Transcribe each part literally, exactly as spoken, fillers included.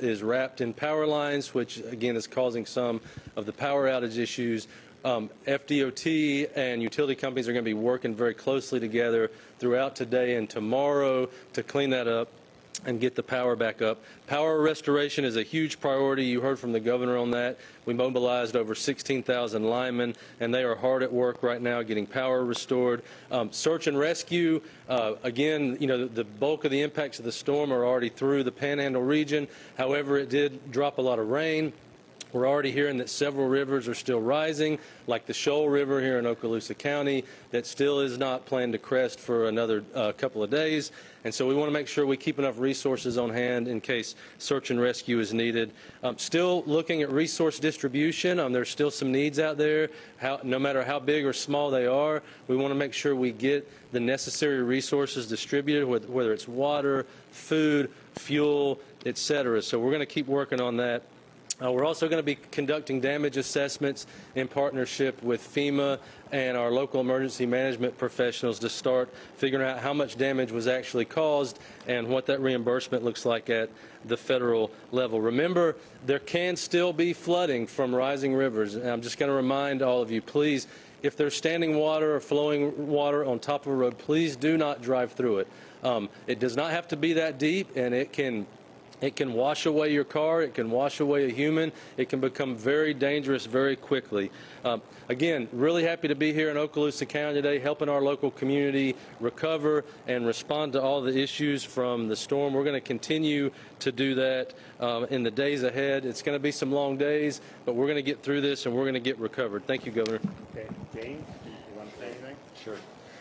is wrapped in power lines, which again is causing some of the power outage issues. Um, F D O T and utility companies are going to be working very closely together throughout today and tomorrow to clean that up and get the power back up. Power restoration is a huge priority. You heard from the governor on that. We mobilized over sixteen thousand linemen, and they are hard at work right now getting power restored. Um, search and rescue, uh, again, you know, the, the bulk of the impacts of the storm are already through the Panhandle region. However, it did drop a lot of rain. We're already hearing that several rivers are still rising, like the Shoal River here in Okaloosa County, that still is not planned to crest for another uh, couple of days. And so we want to make sure we keep enough resources on hand in case search and rescue is needed. Um, still looking at resource distribution. Um, there's still some needs out there, how, no matter how big or small they are. We want to make sure we get the necessary resources distributed, whether it's water, food, fuel, et cetera. So we're going to keep working on that. Uh, we're also going to be conducting damage assessments in partnership with FEMA and our local emergency management professionals to start figuring out how much damage was actually caused and what that reimbursement looks like at the federal level. Remember, there can still be flooding from rising rivers. And I'm just going to remind all of you, please, if there's standing water or flowing water on top of a road, please do not drive through it. Um, it does not have to be that deep, and it can It can wash away your car. It can wash away a human. It can become very dangerous very quickly. Um, again, really happy to be here in Okaloosa County today, helping our local community recover and respond to all the issues from the storm. We're going to continue to do that um, in the days ahead. It's going to be some long days, but we're going to get through this and we're going to get recovered. Thank you, Governor. Okay, James, you want to say anything? Sure.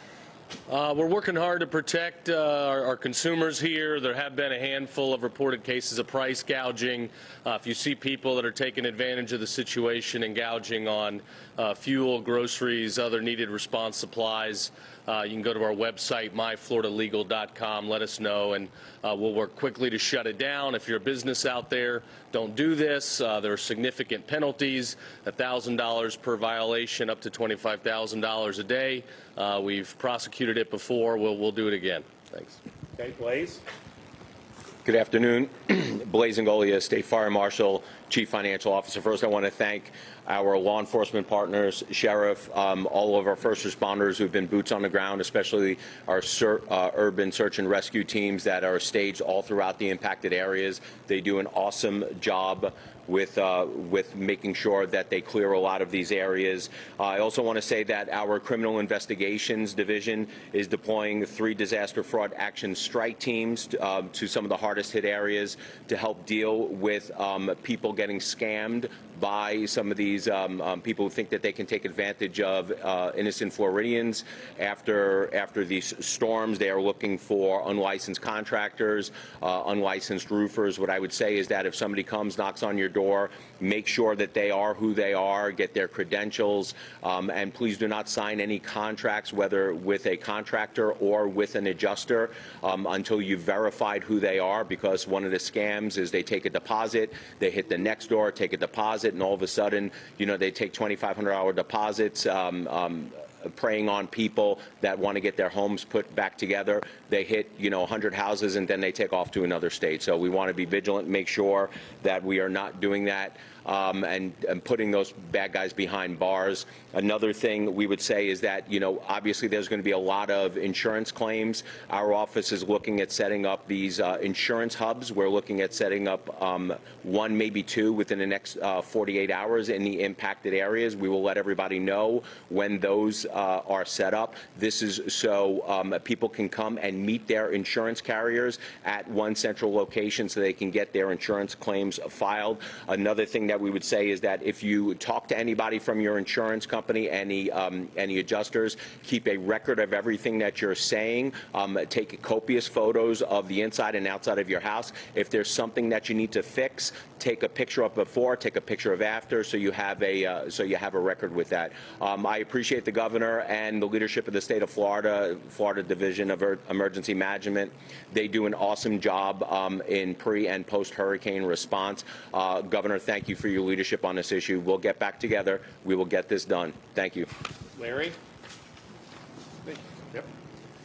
Uh, we're working hard to protect uh, our, our consumers here. There have been a handful of reported cases of price gouging. Uh, if you see people that are taking advantage of the situation and gouging on uh, fuel, groceries, other needed response supplies, uh, you can go to our website, my florida legal dot com. Let us know, and uh, we'll work quickly to shut it down. If you're a business out there, don't do this. Uh, there are significant penalties, one thousand dollars per violation, up to twenty-five thousand dollars a day. Uh, we've prosecuted it before. We'll, we'll do it again. Thanks. Okay, Blaze. Good afternoon. Blaze Angolia, State Fire Marshal, Chief Financial Officer. First, I want to thank our law enforcement partners, Sheriff, um, all of our first responders who've been boots on the ground, especially our sur uh, urban search and rescue teams that are staged all throughout the impacted areas. They do an awesome job with uh, with making sure that they clear a lot of these areas. Uh, I also want to say that our Criminal Investigations Division is deploying three disaster fraud action strike teams to, uh, to some of the hardest hit areas to help deal with um, people getting scammed by some of these um, um, people who think that they can take advantage of uh, innocent Floridians. After after these storms, they are looking for unlicensed contractors, uh, unlicensed roofers. What I would say is that if somebody comes, knocks on your door, make sure that they are who they are, get their credentials, um, and please do not sign any contracts, whether with a contractor or with an adjuster, um, until you've verified who they are, because one of the scams is they take a deposit, they hit the next door, take a deposit, and all of a sudden, you know, they take twenty-five hundred dollar deposits, um, um, preying on people that want to get their homes put back together. They hit, you know, one hundred houses and then they take off to another state. So we want to be vigilant, make sure that we are not doing that. Um, and, and putting those bad guys behind bars. Another thing we would say is that, you know, obviously there's going to be a lot of insurance claims. Our office is looking at setting up these uh, insurance hubs. We're looking at setting up um, one, maybe two within the next uh, forty-eight hours in the impacted areas. We will let everybody know when those uh, are set up. This is so um, people can come and meet their insurance carriers at one central location so they can get their insurance claims filed. Another thing that we would say is that if you talk to anybody from your insurance company, any um, any adjusters, keep a record of everything that you're saying. Um, take copious photos of the inside and outside of your house. If there's something that you need to fix, take a picture of before, take a picture of after, so you have a uh, so you have a record with that. Um, I appreciate the governor and the leadership of the state of Florida, Florida Division of Emergency Management. They do an awesome job um, in pre and post hurricane response. Uh, Governor, thank you for your leadership on this issue. We'll get back together. We will get this done. Thank you. Larry? Yep.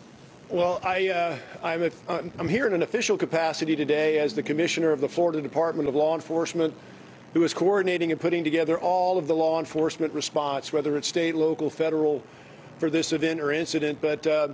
Well, I, uh, I'm, a, I'm here in an official capacity today as the Commissioner of the Florida Department of Law Enforcement, who is coordinating and putting together all of the law enforcement response, whether it's state, local, federal, for this event or incident. But uh,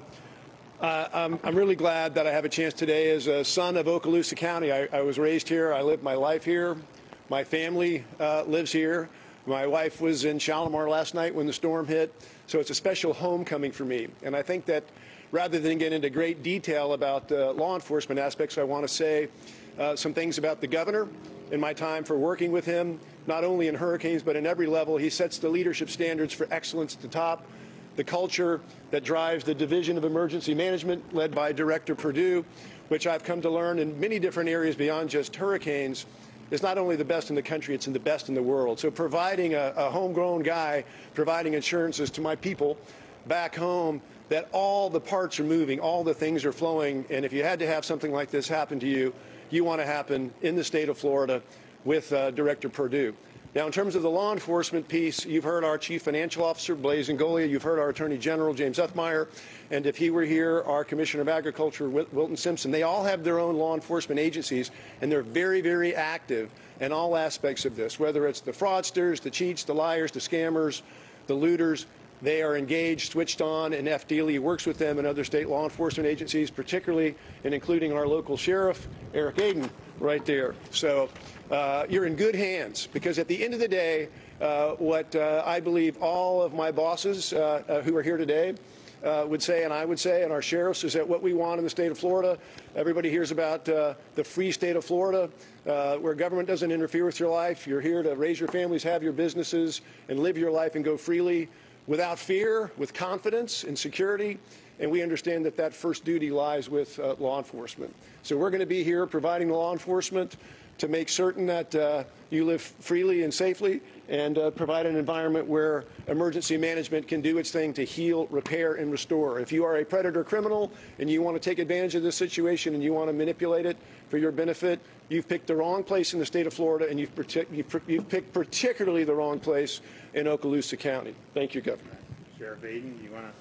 uh, I'm, I'm really glad that I have a chance today as a son of Okaloosa County. I, I was raised here. I lived my life here. My family uh, lives here. My wife was in Shalimar last night when the storm hit. So it's a special homecoming for me. And I think that rather than get into great detail about uh, law enforcement aspects, I want to say uh, some things about the governor in my time for working with him, not only in hurricanes, but in every level. He sets the leadership standards for excellence at the top, the culture that drives the Division of Emergency Management led by Director Perdue, which I've come to learn in many different areas beyond just hurricanes, is not only the best in the country, it's in the best in the world. So providing a, a homegrown guy, providing assurances to my people back home that all the parts are moving, all the things are flowing, and if you had to have something like this happen to you, you want to happen in the state of Florida with uh, Director Perdue. Now, in terms of the law enforcement piece, you've heard our Chief Financial Officer, Blaise Ingoglia, you've heard our Attorney General, James Uthmeyer, and if he were here, our Commissioner of Agriculture, Wilton Simpson. They all have their own law enforcement agencies, and they're very, very active in all aspects of this, whether it's the fraudsters, the cheats, the liars, the scammers, the looters. They are engaged, switched on, and F D L E works with them and other state law enforcement agencies, particularly and including our local sheriff, Eric Aden, right there. So uh, you're in good hands, because at the end of the day, uh, what uh, I believe all of my bosses uh, uh, who are here today uh, would say, and I would say, and our sheriffs, is that what we want in the state of Florida, everybody hears about uh, the free state of Florida, uh, where government doesn't interfere with your life. You're here to raise your families, have your businesses, and live your life and go freely, without fear, with confidence and security, and we understand that that first duty lies with uh, law enforcement. So we're going to be here providing law enforcement to make certain that uh, you live freely and safely, and uh, provide an environment where emergency management can do its thing to heal, repair, and restore. If you are a predator criminal and you want to take advantage of this situation and you want to manipulate it for your benefit, you've picked the wrong place in the state of Florida, and you've, you've, you've picked particularly the wrong place in Okaloosa County. Thank you, Governor. Sheriff Aden, you want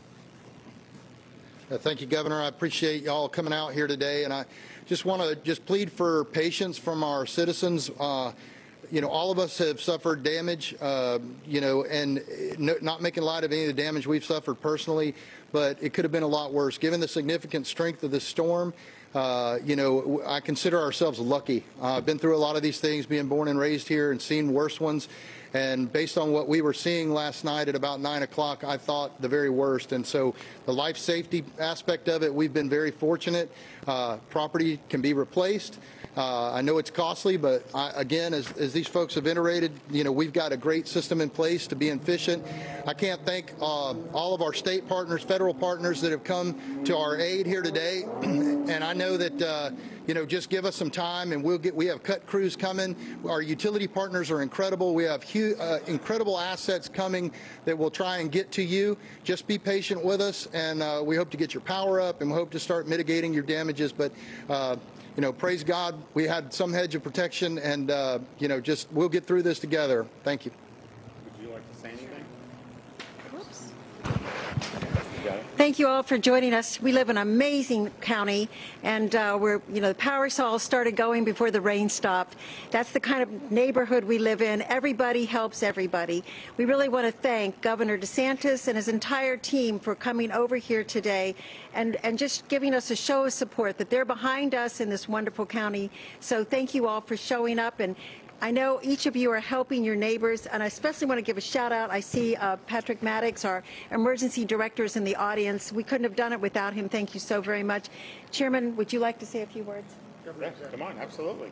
to? Uh, thank you, Governor. I appreciate y'all coming out here today, and I just want to just plead for patience from our citizens. Uh, you know, all of us have suffered damage, uh, you know, and no, not making light of any of the damage we've suffered personally, but it could have been a lot worse. Given the significant strength of this storm, uh, you know, I consider ourselves lucky. Uh, I've been through a lot of these things, being born and raised here, and seen worse ones. And based on what we were seeing last night at about nine o'clock, I thought the very worst. And so the life safety aspect of it, we've been very fortunate. Uh, property can be replaced. Uh, I know it's costly, but I, again, as, as these folks have iterated, you know, we've got a great system in place to be efficient. I can't thank uh, all of our state partners, federal partners that have come to our aid here today. And I know that, uh, you know, just give us some time, and we'll get. We have cut crews coming. Our utility partners are incredible. We have huge, uh, incredible assets coming that will try and get to you. Just be patient with us, and uh, we hope to get your power up, and we hope to start mitigating your damages. But uh, you know, praise God, we had some hedge of protection, and uh, you know, just we'll get through this together. Thank you. Would you like to say anything? Whoops. You got it. Thank you all for joining us. We live in an amazing county, and uh, we're, you know, the power all started going before the rain stopped. That's the kind of neighborhood we live in. Everybody helps everybody. We really want to thank Governor DeSantis and his entire team for coming over here today and, and just giving us a show of support, that they're behind us in this wonderful county. So thank you all for showing up. And I know each of you are helping your neighbors, and I especially want to give a shout out. I see uh, Patrick Maddox, our emergency director, is in the audience. We couldn't have done it without him. Thank you so very much. Chairman, would you like to say a few words? Yes, come on, absolutely.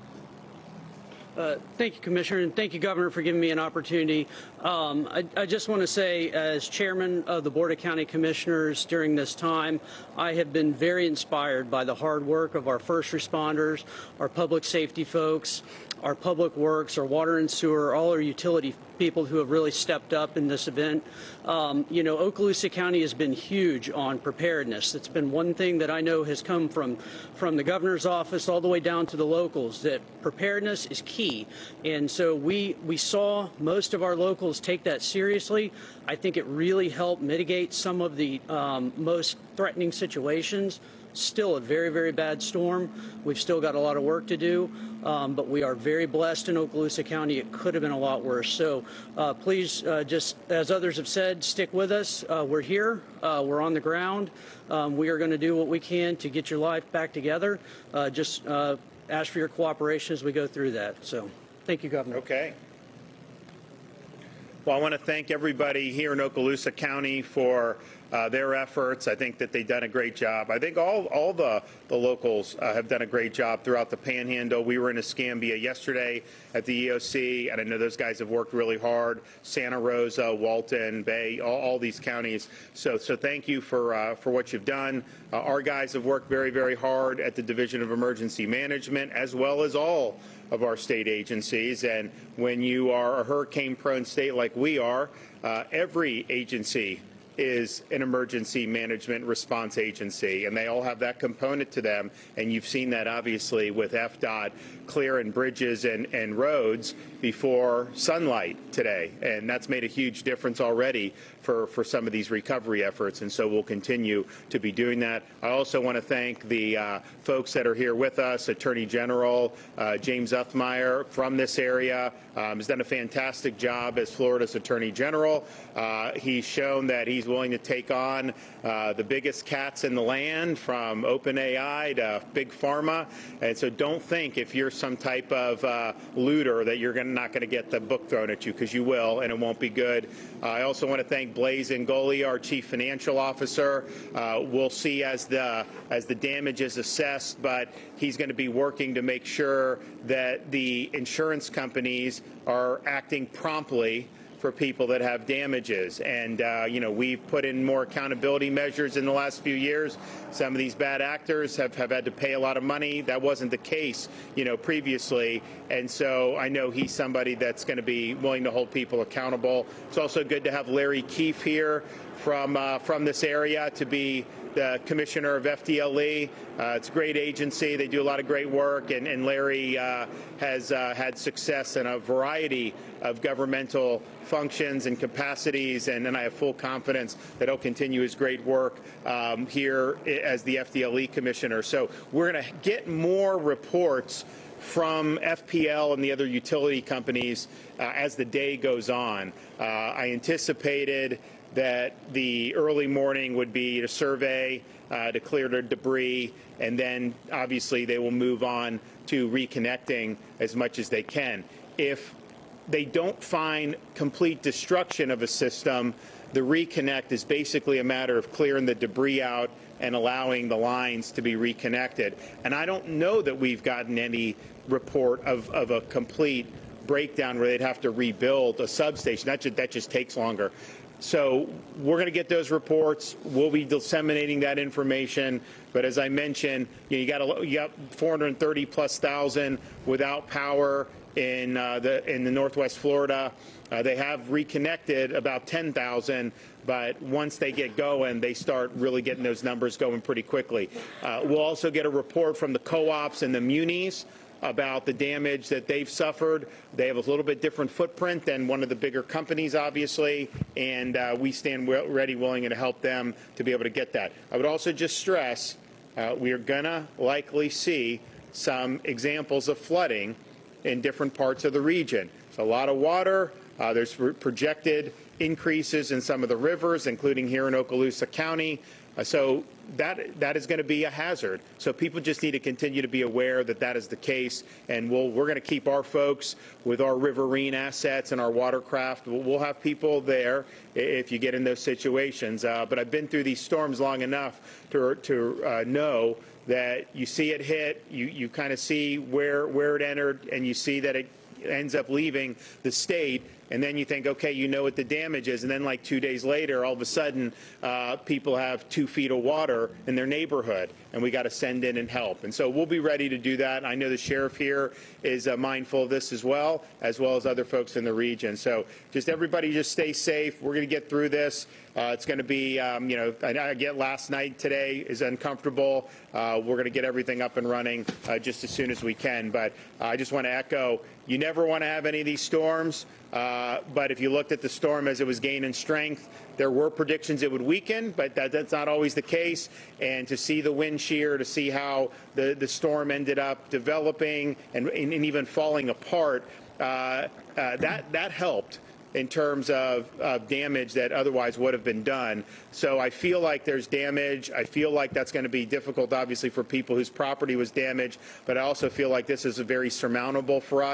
Uh, thank you, Commissioner, and thank you, Governor, for giving me an opportunity. Um, I, I just want to say, as chairman of the Board of County Commissioners during this time, I have been very inspired by the hard work of our first responders, our public safety folks, our public works, our water and sewer, all our utility people who have really stepped up in this event. Um, you know, Okaloosa County has been huge on preparedness. It's been one thing that I know has come from, from the governor's office all the way down to the locals, that preparedness is key. And so we, we saw most of our locals take that seriously. I think it really helped mitigate some of the um, most threatening situations. Still a very, very bad storm. We've still got a lot of work to do, um, but we are very blessed in Okaloosa County. It could have been a lot worse. So uh, please, uh, just as others have said, stick with us. Uh, we're here. Uh, we're on the ground. Um, we are going to do what we can to get your life back together. Uh, just uh, ask for your cooperation as we go through that. So thank you, Governor. Okay. Well, I want to thank everybody here in Okaloosa County for uh, their efforts. I think that they've done a great job. I think all, all the, the locals uh, have done a great job throughout the Panhandle. We were in Escambia yesterday at the E O C, and I know those guys have worked really hard. Santa Rosa, Walton, Bay, all, all these counties. So, so thank you for, uh, for what you've done. Uh, our guys have worked very, very hard at the Division of Emergency Management, as well as all of our state agencies. And when you are a hurricane-prone state like we are, uh, every agency is an emergency management response agency, and they all have that component to them. And you've seen that obviously with F DOT clearing bridges and, and roads before sunlight today, and that's made a huge difference already for, for some of these recovery efforts, and so we'll continue to be doing that. I also want to thank the uh, folks that are here with us. Attorney General uh, James Uthmeyer from this area um, has done a fantastic job as Florida's Attorney General. Uh, he's shown that he's willing to take on uh, the biggest cats in the land, from OpenAI to Big Pharma, and so don't think if you're some type of uh, looter that you're gonna, not going to get the book thrown at you, because you will, and it won't be good. Uh, I also want to thank Blaise Ngoli, our Chief Financial Officer. Uh, we'll see as the as the damage is assessed, but he's going to be working to make sure that the insurance companies are acting promptly for people that have damages. And, uh, you know, we've put in more accountability measures in the last few years. Some of these bad actors have, have had to pay a lot of money. That wasn't the case, you know, previously. And so I know he's somebody that's going to be willing to hold people accountable. It's also good to have Larry Keefe here from, uh, from this area to be the commissioner of F D L E. Uh, it's a great agency. They do a lot of great work, and, and Larry uh, has uh, had success in a variety of governmental functions and capacities, and, and I have full confidence that he'll continue his great work um, here as the F D L E commissioner. So we're going to get more reports from F P L and the other utility companies uh, as the day goes on. Uh, I anticipated that the early morning would be to survey, uh, to clear the debris, and then obviously they will move on to reconnecting as much as they can. If they don't find complete destruction of a system, the reconnect is basically a matter of clearing the debris out and allowing the lines to be reconnected. And I don't know that we've gotten any report of, of a complete breakdown where they'd have to rebuild a substation. That just, that just takes longer. So we're going to get those reports. We'll be disseminating that information. But as I mentioned, you, know, you got a, you got four hundred thirty plus thousand without power in uh, the in the Northwest Florida. Uh, they have reconnected about ten thousand, but once they get going, they start really getting those numbers going pretty quickly. Uh, we'll also get a report from the co-ops and the munis about the damage that they've suffered. They have a little bit different footprint than one of the bigger companies, obviously, and uh, we stand ready, willing, and to help them to be able to get that. I would also just stress uh, we are going to likely see some examples of flooding in different parts of the region. It's a lot of water. Uh, there's projected increases in some of the rivers, including here in Okaloosa County. Uh, so that that is going to be a hazard. So people just need to continue to be aware that that is the case, and we'll, we're going to keep our folks with our riverine assets and our watercraft. We'll, we'll have people there if you get in those situations. Uh, but I've been through these storms long enough to, to uh, know that you see it hit, you, you kind of see where, where it entered, and you see that it ends up leaving the state, and then you think, okay, you know what the damage is, and then like two days later, all of a sudden, uh, people have two feet of water in their neighborhood, and we got to send in and help. And so we'll be ready to do that. I know the sheriff here is uh, mindful of this as well, as well as other folks in the region. So just everybody just stay safe. We're going to get through this. Uh, it's going to be, um, you know, I, I get last night today is uncomfortable. Uh, we're going to get everything up and running uh, just as soon as we can. But uh, I just want to echo, you never want to have any of these storms. Uh, but if you looked at the storm as it was gaining strength, there were predictions it would weaken, but that, that's not always the case. And to see the wind shear, to see how the, the storm ended up developing and, and, and even falling apart, uh, uh, that, that helped in terms of uh, damage that otherwise would have been done. So I feel like there's damage. I feel like that's going to be difficult, obviously, for people whose property was damaged, but I also feel like this is very surmountable for us.